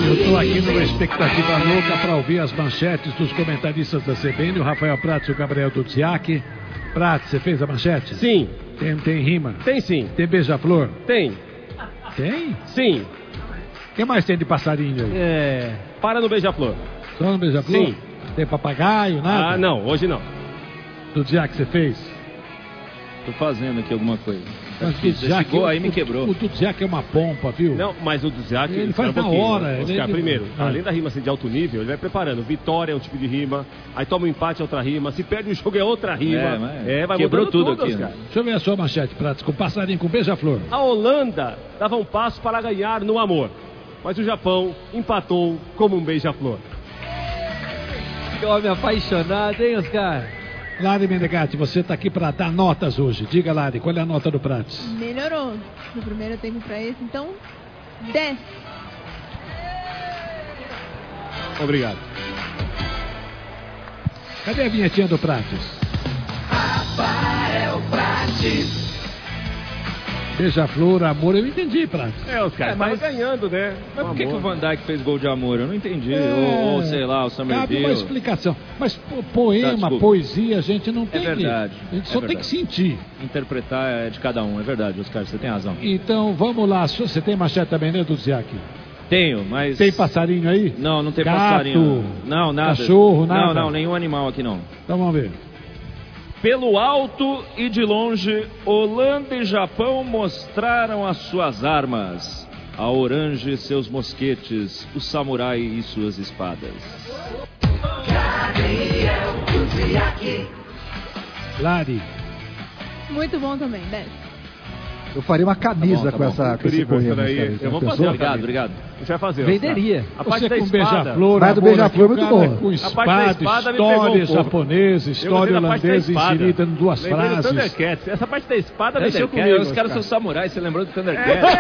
Eu estou aqui numa expectativa louca para ouvir as manchetes dos comentaristas da CBN, o Rafael Prats e o Gabriel Dudziak. Prats, você fez a manchete? Sim. Tem rima? Tem sim. Tem beija-flor? Tem. Tem? Sim. O que mais tem de passarinho aí? Para no beija-flor. Só no beija-flor? Sim. Tem papagaio, nada? Ah, não. Hoje não. Dudziak, você fez? Tô fazendo aqui alguma coisa. Mas Você chegou aí me quebrou. O Dudziak é uma pompa, viu? Não, mas o Dudziak... Ele faz na pouquinho, hora. né? Oscar, primeiro, além da rima assim, de alto nível, ele vai preparando. Vitória é um tipo de rima, aí toma um empate é outra rima, se perde um jogo é outra rima. Vai quebrou tudo aqui. Oscar. Deixa eu ver a sua manchete, Prats, com passarinho, com beija-flor. A Holanda dava um passo para ganhar no amor, mas o Japão empatou como um beija-flor. Que homem apaixonado, hein, Oscar? Lari Menegatti, você está aqui para dar notas hoje. Diga, Lari, qual é a nota do Prats? Melhorou no primeiro tempo para esse, então 10. Obrigado. Cadê a vinhetinha do Prats? Rafael Prats. Beija-flor, amor, eu entendi, Prats. Os caras estavam ganhando, né? Mas por que o Van Dijk fez gol de amor? Eu não entendi. Ou sei lá, o Cabe Somerville. uma explicação. Mas poema, poesia, a gente não tem verdade. A gente só tem que sentir. Interpretar é de cada um, é verdade, Oscar, você tem razão. Então, vamos lá. Você tem manchete também, né, Dudziak? Tenho, mas... Tem passarinho aí? Não, não tem Gato, passarinho. Não, nada. Cachorro, nada? Não, nenhum animal aqui não. Então vamos ver. Pelo alto e de longe, Holanda e Japão mostraram as suas armas. A Orange seus mosquetes, o samurai e suas espadas. Lari. Muito bom também, 10. Eu faria uma camisa com esse poema. Eu vou fazer. Obrigado. A gente vai fazer. Venderia. A parte Você da com espada. beija-flor, Mas do beija-flor é muito bom. Com A parte da espada me pegou história um pouco. japonesa, história Eu gostei da parte da holandesa espada. inserida em duas Lembrei do frases. Thundercats. Essa parte da espada Deixa mexeu eu comigo, comigo. os caras são samurais, você lembrou do Thundercats?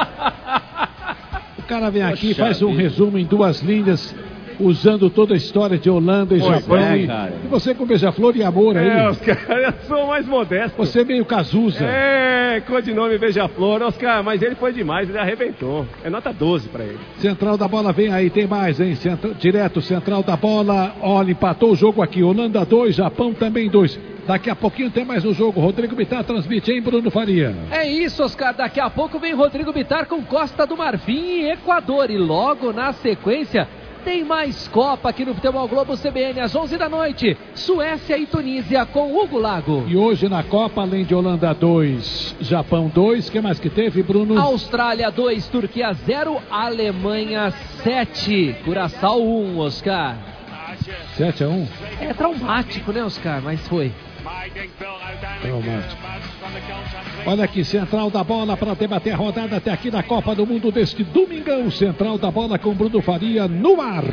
O cara vem aqui e Poxa faz um vida. resumo em duas linhas, usando toda a história de Holanda e Japão. cara. E você com beija-flor e amor aí. Oscar, eu sou mais modesto. Você é meio Cazuza. Codinome Beija-Flor. Oscar, mas ele foi demais, ele arrebentou. É nota 12 pra ele. Central da bola vem aí, tem mais, hein? Direto, central da bola. Olha, empatou o jogo aqui. Holanda 2, Japão também 2. Daqui a pouquinho tem mais um jogo. Rodrigo Bittar transmite, hein, Bruno Faria? É isso, Oscar. Daqui a pouco vem Rodrigo Bittar com Costa do Marfim e Equador. E logo na sequência tem mais Copa aqui no Futebol Globo CBN às 11 da noite. Suécia e Tunísia com Hugo Lago. E hoje na Copa, além de Holanda 2, Japão 2, o que mais que teve, Bruno? Austrália 2, Turquia 0, Alemanha 7, Curaçao 1, Oscar. 7-1. É traumático, né, Oscar? Mas foi. Traumático. Olha aqui, central da bola para debater a rodada até aqui na Copa do Mundo deste domingão. Central da bola com Bruno Faria no ar.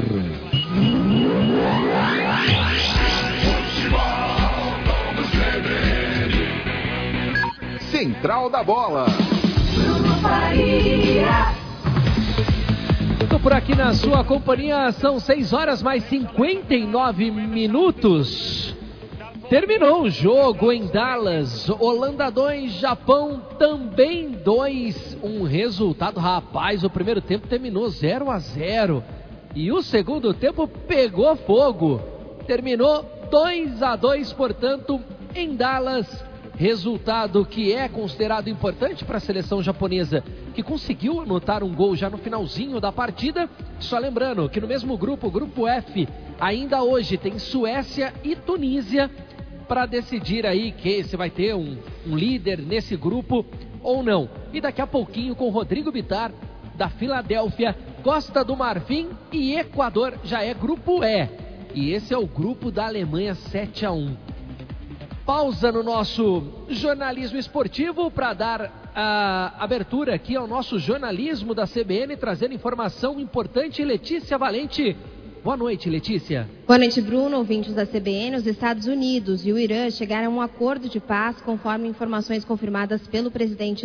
Central da bola. Bruno Faria. Estou por aqui na sua companhia, são 6 horas mais 59 minutos. Terminou o jogo em Dallas, Holanda 2, Japão também 2. Um resultado, rapaz, o primeiro tempo terminou 0-0 e o segundo tempo pegou fogo. Terminou 2-2, portanto, em Dallas. Resultado que é considerado importante para a seleção japonesa, que conseguiu anotar um gol já no finalzinho da partida. Só lembrando que no mesmo grupo, o grupo F, ainda hoje tem Suécia e Tunísia para decidir aí que se vai ter um líder nesse grupo ou não. E daqui a pouquinho com Rodrigo Bittar, da Filadélfia, Costa do Marfim e Equador, já é grupo E. E esse é o grupo da Alemanha 7-1. Pausa no nosso jornalismo esportivo para dar a abertura aqui ao nosso jornalismo da CBN, trazendo informação importante. Letícia Valente. Boa noite, Letícia. Boa noite, Bruno. Ouvintes da CBN, os Estados Unidos e o Irã chegaram a um acordo de paz conforme informações confirmadas pelo presidente